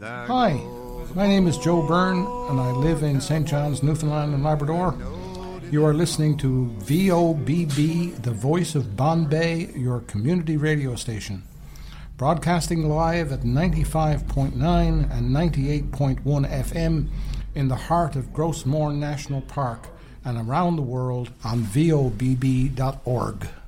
Hi, my name is Joe Byrne and I live in St. John's, Newfoundland and Labrador. You are listening to VOBB, the voice of Bombay, your community radio station. Broadcasting live at 95.9 and 98.1 FM in the heart of Grossmore National Park and around the world on VOBB.org.